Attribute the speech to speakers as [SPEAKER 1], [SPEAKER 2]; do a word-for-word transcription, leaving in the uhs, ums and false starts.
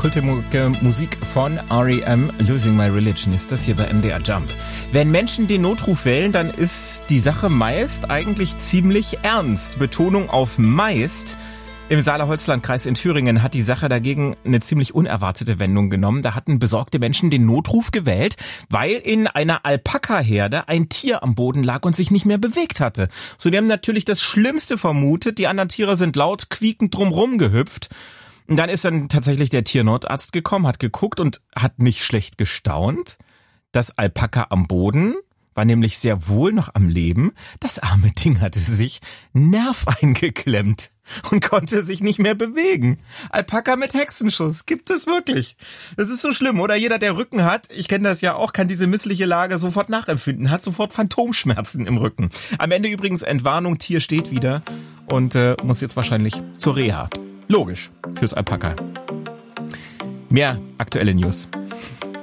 [SPEAKER 1] kultige Musik von R E M, Losing My Religion, ist das hier bei M D R Jump. Wenn Menschen den Notruf wählen, dann ist die Sache meist eigentlich ziemlich ernst. Betonung auf meist. Im Saale-Holzland-Kreis in Thüringen hat die Sache dagegen eine ziemlich unerwartete Wendung genommen. Da hatten besorgte Menschen den Notruf gewählt, weil in einer Alpaka-Herde ein Tier am Boden lag und sich nicht mehr bewegt hatte. So, die haben natürlich das Schlimmste vermutet. Die anderen Tiere sind laut quiekend drumrum gehüpft. Und dann ist dann tatsächlich der Tiernotarzt gekommen, hat geguckt und hat nicht schlecht gestaunt. Das Alpaka am Boden war nämlich sehr wohl noch am Leben. Das arme Ding hatte sich Nerv eingeklemmt und konnte sich nicht mehr bewegen. Alpaka mit Hexenschuss, gibt es wirklich. Das ist so schlimm, oder? Jeder, der Rücken hat, ich kenne das ja auch, kann diese missliche Lage sofort nachempfinden, hat sofort Phantomschmerzen im Rücken. Am Ende übrigens Entwarnung, Tier steht wieder und äh, muss jetzt wahrscheinlich zur Reha. Logisch, fürs Alpaka. Mehr aktuelle News.